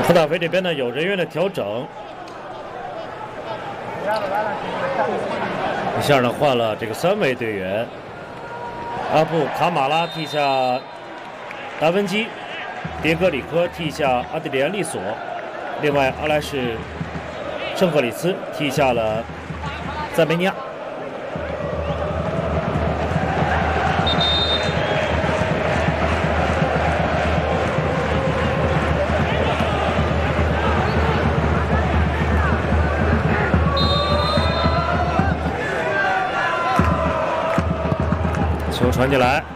普塔菲这边呢有人员的调整，一下呢换了这个3位队员，阿布卡马拉替下达文基，迭戈里科替下阿德里安利索，另外阿莱士圣克里斯替下了赞梅尼亚。球传进来，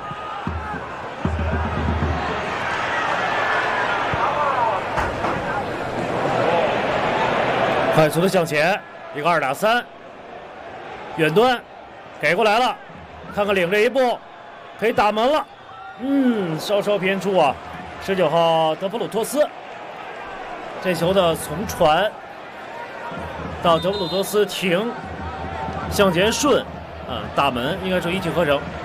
快速的向前，一个2打3，远端给过来了，看看领这一步可以打门了，稍稍偏出啊，19号德弗鲁托斯，这球的从传到德弗鲁托斯停，向前顺，大门应该是一气呵成。